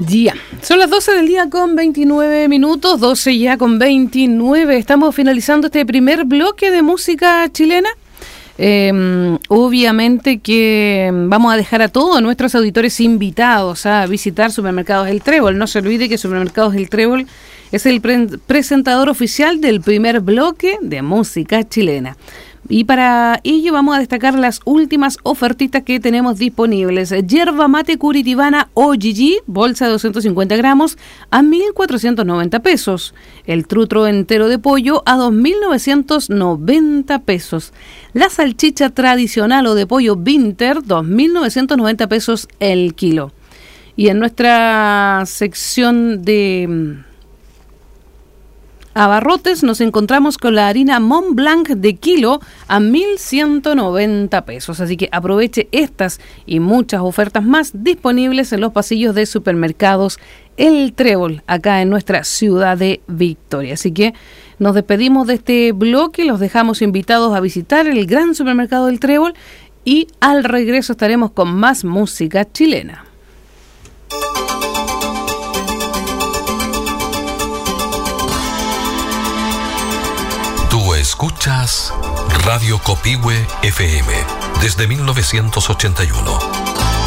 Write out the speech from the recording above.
Ya, son las 12 del día con 29 minutos, 12 ya con 29. Estamos finalizando este primer bloque de música chilena. Obviamente que vamos a dejar a todos nuestros auditores invitados a visitar Supermercados El Trébol. No se olvide que Supermercados El Trébol es el presentador oficial del primer bloque de música chilena. Y para ello vamos a destacar las últimas ofertitas que tenemos disponibles. Yerba mate curitibana OGG, bolsa de 250 gramos, a 1.490 pesos. El trutro entero de pollo a 2.990 pesos. La salchicha tradicional o de pollo Winter, 2.990 pesos el kilo. Y en nuestra sección de abarrotes nos encontramos con la harina Mont Blanc de kilo a 1.190 pesos. Así que aproveche estas y muchas ofertas más disponibles en los pasillos de Supermercados El Trébol, acá en nuestra ciudad de Victoria. Así que nos despedimos de este bloque, los dejamos invitados a visitar el gran Supermercado del Trébol y al regreso estaremos con más música chilena. Escuchas Radio Copihue FM desde 1981.